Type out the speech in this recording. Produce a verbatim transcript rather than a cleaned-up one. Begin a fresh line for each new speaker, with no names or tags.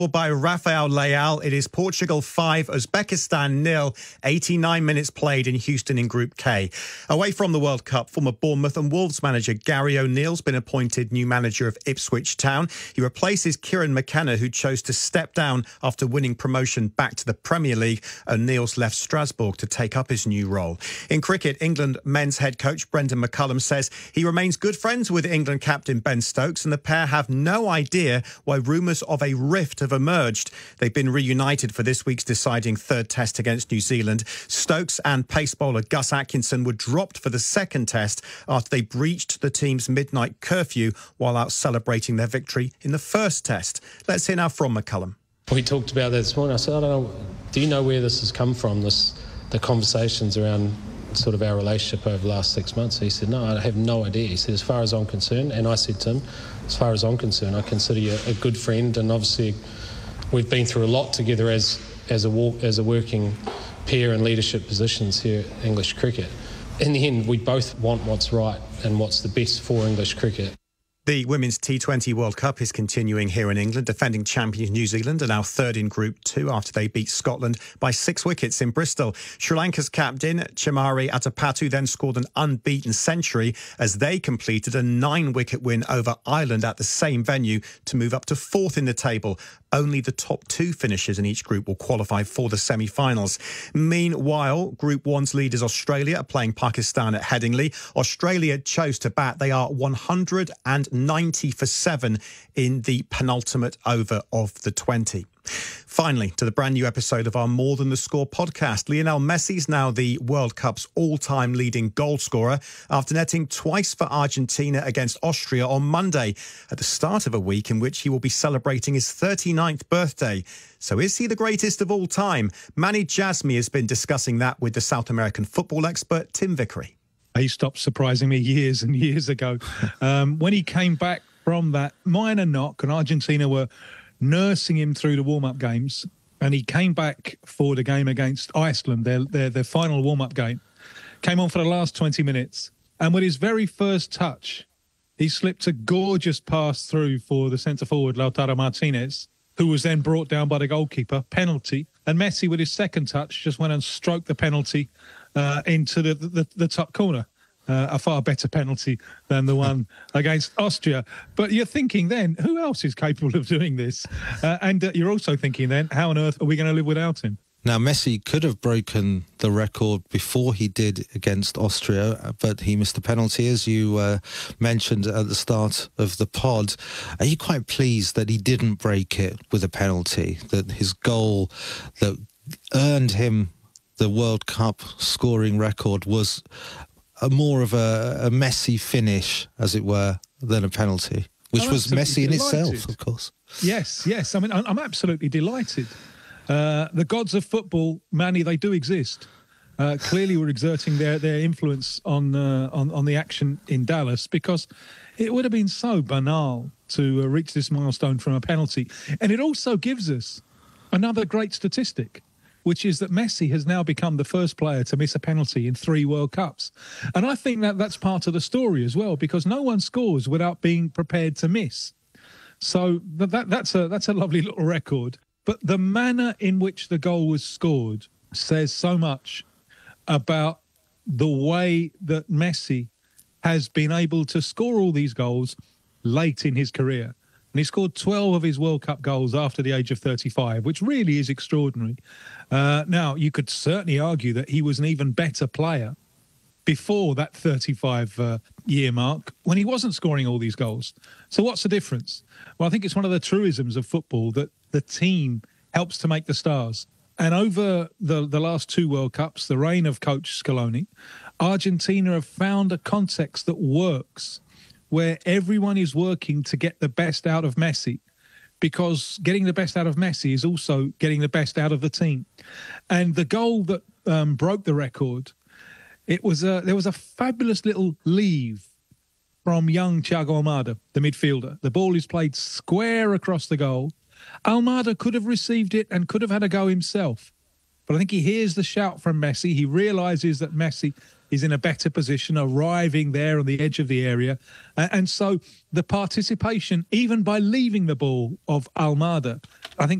By Rafael Leal, it is Portugal five, Uzbekistan nil, eighty-nine minutes played in Houston in Group K. Away from the World Cup, former Bournemouth and Wolves manager Gary O'Neill's been appointed new manager of Ipswich Town. He replaces Kieran McKenna, who chose to step down after winning promotion back to the Premier League. O'Neill's left Strasbourg to take up his new role. In cricket, England men's head coach Brendan McCullum says he remains good friends with England captain Ben Stokes, and the pair have no idea why rumours of a rift have emerged. They've been reunited for this week's deciding third test against New Zealand. Stokes and pace bowler Gus Atkinson were dropped for the second test after they breached the team's midnight curfew while out celebrating their victory in the first test. Let's hear now from McCullum.
We talked about that this morning. I said, I don't know, do you know where this has come from, this the conversations around sort of our relationship over the last six months? He said, no, I have no idea. He said, as far as I'm concerned, and I said to him, as far as I'm concerned, I consider you a good friend, and obviously we've been through a lot together as as a as a working pair in leadership positions here at English cricket. In the end, we both want what's right and what's the best for English cricket.
The Women's T twenty World Cup is continuing here in England. Defending champions New Zealand are now third in Group two after they beat Scotland by six wickets in Bristol. Sri Lanka's captain, Chamari Atapattu, then scored an unbeaten century as they completed a nine-wicket win over Ireland at the same venue to move up to fourth in the table. Only the top two finishers in each group will qualify for the semi-finals. Meanwhile, Group one's leaders Australia are playing Pakistan at Headingley. Australia chose to bat. They are one hundred ninety for seven in the penultimate over of the twenty. Finally, to the brand new episode of our More Than the Score podcast. Lionel Messi's now the World Cup's all-time leading goal scorer after netting twice for Argentina against Austria on Monday at the start of a week in which he will be celebrating his thirty-ninth birthday. So is he the greatest of all time? Manny Jasmy has been discussing that with the South American football expert Tim Vickery.
He stopped surprising me years and years ago. Um, when he came back from that minor knock and Argentina were nursing him through the warm-up games, and he came back for the game against Iceland, their, their, their final warm-up game, came on for the last twenty minutes, and with his very first touch, he slipped a gorgeous pass through for the centre-forward, Lautaro Martinez, who was then brought down by the goalkeeper, penalty, and Messi, with his second touch, just went and stroked the penalty uh, into the, the, the top corner. Uh, a far better penalty than the one against Austria. But you're thinking then, who else is capable of doing this? Uh, and uh, you're also thinking then, how on earth are we going to live without him?
Now, Messi could have broken the record before he did against Austria, but he missed the penalty, as you uh, mentioned at the start of the pod. Are you quite pleased that he didn't break it with a penalty, that his goal that earned him the World Cup scoring record was a more of a, a Messi finish, as it were, than a penalty, which
I'm
was Messi in
delighted.
itself, of course.
Yes, yes. I mean, I'm absolutely delighted. Uh, the gods of football, Manny, they do exist. Uh, clearly, were exerting their, their influence on, uh, on on the action in Dallas, because it would have been so banal to uh, reach this milestone from a penalty. And it also gives us another great statistic, which is that Messi has now become the first player to miss a penalty in three World Cups. And I think that that's part of the story as well, because no one scores without being prepared to miss. So that, that that's a that's a lovely little record. But the manner in which the goal was scored says so much about the way that Messi has been able to score all these goals late in his career. And he scored twelve of his World Cup goals after the age of thirty-five, which really is extraordinary. Uh, now, you could certainly argue that he was an even better player before that thirty-five-year uh, mark, when he wasn't scoring all these goals. So what's the difference? Well, I think it's one of the truisms of football that the team helps to make the stars. And over the, the last two World Cups, the reign of Coach Scaloni, Argentina have found a context that works, where everyone is working to get the best out of Messi, because getting the best out of Messi is also getting the best out of the team. And the goal that um, broke the record, it was a, there was a fabulous little leave from young Thiago Almada, the midfielder. The ball is played square across the goal. Almada could have received it and could have had a go himself. But I think he hears the shout from Messi. He realises that Messi is in a better position, arriving there on the edge of the area. Uh, and so the participation, even by leaving the ball, of Almada